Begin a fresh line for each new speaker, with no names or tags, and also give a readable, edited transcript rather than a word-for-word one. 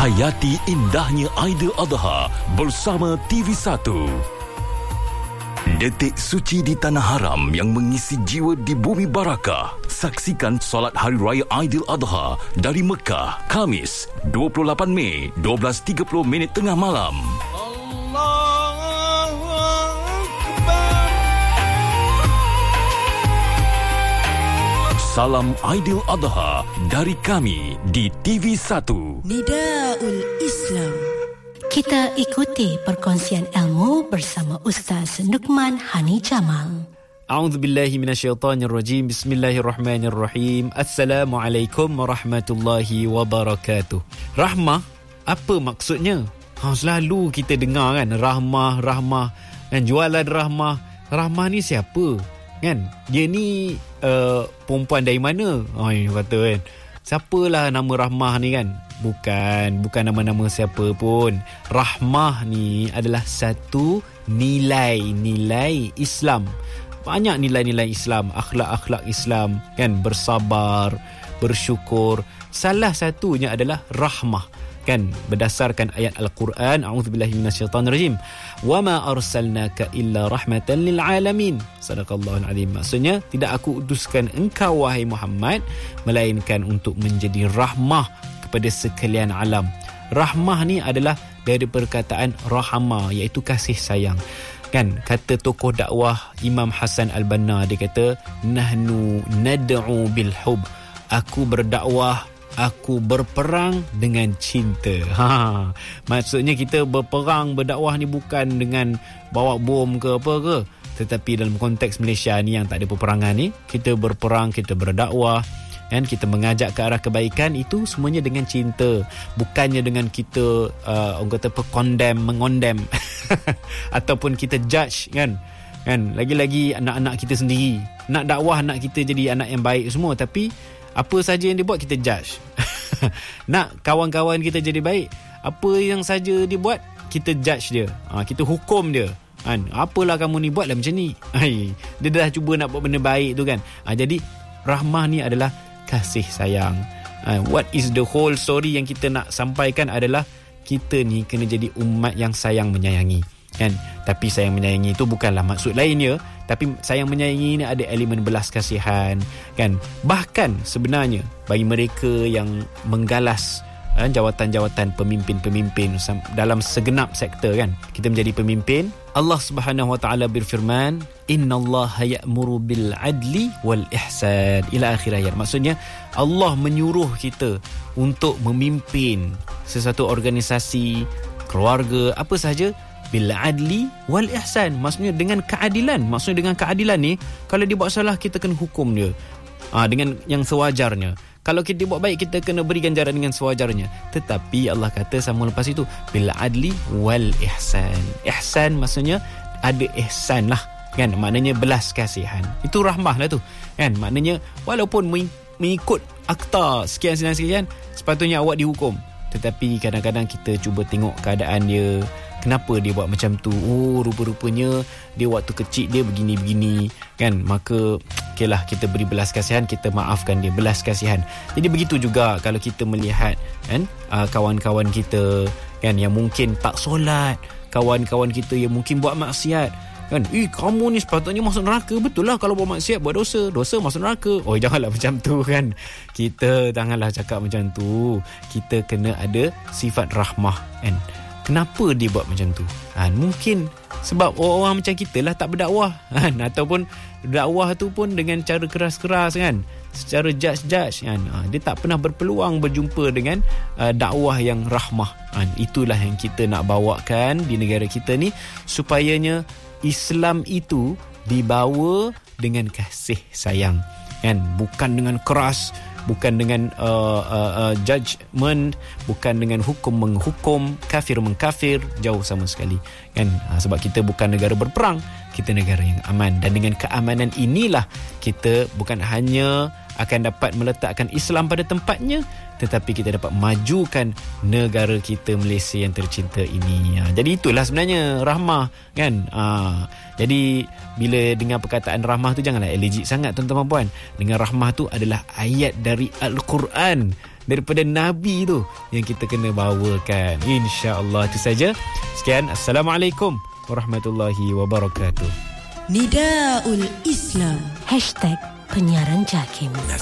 Hayati indahnya Aidiladha bersama TV1. Detik suci di tanah haram yang mengisi jiwa di bumi barakah. Saksikan solat Hari Raya Aidiladha dari Mekah, Khamis 28 Mei 12.30 tengah malam. Salam Aidiladha dari kami di TV1.
Nidaul Islam.
Kita ikuti perkongsian ilmu bersama Ustaz Nukman Hani Jamal.
A'udzubillahi minasyaitonirrajim. Bismillahirrahmanirrahim. Assalamualaikum warahmatullahi wabarakatuh. Rahmah, apa maksudnya? Selalu kita dengar kan, rahmah kan, jualan rahmah. Rahmah ni siapa? Kan? Dia ni perempuan dari mana? Kata kan. Siapalah nama Rahmah ni kan? Bukan nama-nama siapa pun. Rahmah ni adalah satu nilai Islam. Banyak nilai-nilai Islam, akhlak-akhlak Islam kan, bersabar, bersyukur. Salah satunya adalah rahmah. Kan, berdasarkan ayat Al-Quran, a'udzubillahi minasyaitonirrajim, wa ma arsalnaka illa rahmatan lil alamin. Sadaqallahul azim. Maksudnya, tidak aku utuskan engkau wahai Muhammad melainkan untuk menjadi rahmah kepada sekalian alam. Rahmah ni adalah dari perkataan rahama, iaitu kasih sayang. Kan, kata tokoh dakwah Imam Hasan Al-Banna, dia kata, nahnu nad'u bil hub. Aku berdakwah, aku berperang dengan cinta. Maksudnya kita berperang, berdakwah ni bukan dengan bawa bom ke apa ke. Tetapi dalam konteks Malaysia ni yang tak ada peperangan ni, kita berperang, kita berdakwah, dan kita mengajak ke arah kebaikan, itu semuanya dengan cinta. Bukannya dengan kita orang kata mengondem ataupun kita judge kan. Lagi-lagi anak-anak kita sendiri. Nak dakwah anak kita jadi anak yang baik semua, tapi apa saja yang dia buat kita judge. Nak kawan-kawan kita jadi baik, apa yang saja dia buat kita judge dia. Kita hukum dia. Apalah kamu ni, buatlah macam ni. Dia dah cuba nak buat benda baik tu kan. Jadi rahmah ni adalah kasih sayang. What is the whole story yang kita nak sampaikan adalah kita ni kena jadi umat yang sayang menyayangi. Kan? Tapi sayang menyayangi itu bukanlah maksud lainnya, tapi sayang menyayangi ini ada elemen belas kasihan kan. Bahkan sebenarnya bagi mereka yang menggalas jawatan-jawatan pemimpin-pemimpin dalam segenap sektor kan, kita menjadi pemimpin, Allah Subhanahu wa taala berfirman, innallaha ya'muru bil adli wal ihsan ila akhir ayat. Maksudnya Allah menyuruh kita untuk memimpin sesuatu organisasi, keluarga, apa sahaja, bil adli wal ihsan. Maksudnya dengan keadilan. Maksudnya dengan keadilan ni, kalau dia buat salah kita kena hukum dia dengan yang sewajarnya. Kalau kita buat baik, kita kena beri ganjaran dengan sewajarnya. Tetapi Allah kata sama lepas itu, bil adli wal ihsan. Ihsan maksudnya ada ihsan lah kan, maknanya belas kasihan. Itu rahmah lah tu kan. Maknanya walaupun mengikut akta sekian, sepatutnya awak dihukum. Tetapi kadang-kadang kita cuba tengok keadaan dia. Kenapa dia buat macam tu? Rupa-rupanya dia waktu kecil dia begini-begini kan. Maka okeylah, kita beri belas kasihan, kita maafkan dia, belas kasihan. Jadi begitu juga kalau kita melihat kan, kawan-kawan kita kan yang mungkin tak solat, kawan-kawan kita yang mungkin buat maksiat kan. Kamu ni sepatutnya masuk neraka. Betul lah, kalau buat maksiat, buat dosa masuk neraka. Janganlah macam tu kan. Kita janganlah cakap macam tu. Kita kena ada sifat rahmah kan. Kenapa dia buat macam tu? Mungkin sebab orang-orang macam kita lah tak berdakwah kan? Ataupun dakwah tu pun dengan cara keras-keras kan, secara judge kan. Dia tak pernah berpeluang berjumpa dengan dakwah yang rahmah. Itulah yang kita nak bawakan di negara kita ni, supayanya Islam itu dibawa dengan kasih sayang kan, bukan dengan keras, bukan dengan judgment, bukan dengan hukum menghukum, kafir mengkafir, jauh sama sekali kan. Sebab kita bukan negara berperang, kita negara yang aman. Dan dengan keamanan inilah kita bukan hanya akan dapat meletakkan Islam pada tempatnya, tetapi kita dapat majukan negara kita Malaysia yang tercinta ini. Jadi itulah sebenarnya rahmah kan. Jadi bila dengar perkataan rahmah tu, janganlah allergic sangat tuan-tuan dan puan. Dengan rahmah tu adalah ayat dari Al-Quran daripada Nabi tu yang kita kena bawakan. InsyaAllah itu saja. Sekian, Assalamualaikum warahmatullahi wabarakatuh.
Nidaul Islam.
#penyiaran JAKIM.